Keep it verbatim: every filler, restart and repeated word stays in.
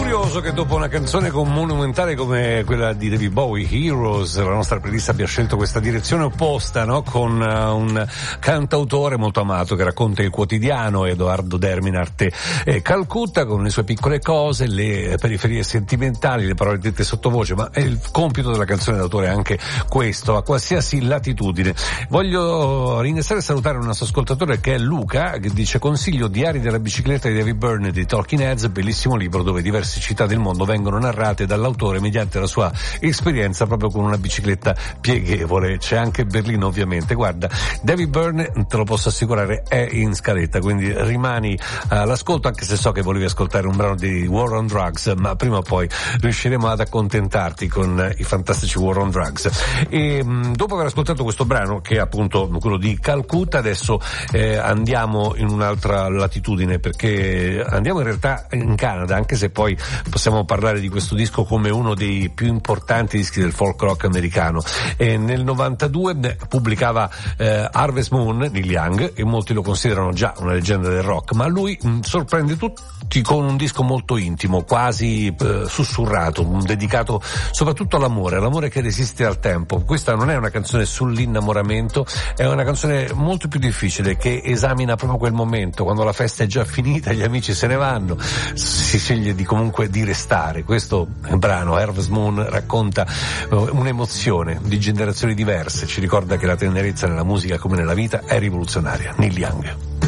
curioso che dopo una canzone monumentale come quella di David Bowie, Heroes, la nostra playlist abbia scelto questa direzione opposta, no? Con uh, un cantautore molto amato che racconta il quotidiano, Edoardo Derminarte eh, Calcutta, con le sue piccole cose, le periferie sentimentali, le parole dette sottovoce, ma è il compito della canzone d'autore anche questo, a qualsiasi latitudine. Voglio ringraziare e salutare un nostro ascoltatore che è Luca, che dice: consiglio Diari della bicicletta di David Byrne di Talking Heads, bellissimo libro dove diverse città del mondo vengono narrate dall'autore mediante la sua esperienza proprio con una bicicletta pieghevole. C'è anche Berlino ovviamente. Guarda, David Byrne, te lo posso assicurare, è in scaletta, quindi rimani all'ascolto, anche se so che volevi ascoltare un brano di War on Drugs, ma prima o poi riusciremo ad accontentarti con i fantastici War on Drugs. E mh, dopo aver ascoltato questo brano, che è appunto quello di Calcutta, adesso eh, andiamo in un'altra latitudine, perché andiamo in realtà in Canada, anche se poi possiamo parlare di questo disco come uno dei più importanti dischi del folk rock americano. E nel novantadue pubblicava eh, Harvest Moon, Neil Young, e molti lo considerano già una leggenda del rock, ma lui mh, sorprende tutti con un disco molto intimo, quasi eh, sussurrato, dedicato soprattutto all'amore, all'amore che resiste al tempo. Questa non è una canzone sull'innamoramento, è una canzone molto più difficile, che esamina proprio quel momento, quando la festa è già finita, gli amici se ne vanno, si sceglie di comunque di restare. Questo brano, Harvest Moon, racconta uh, un'emozione di generazioni diverse, ci ricorda che la tenerezza nella musica come nella vita è rivoluzionaria. Neil Young.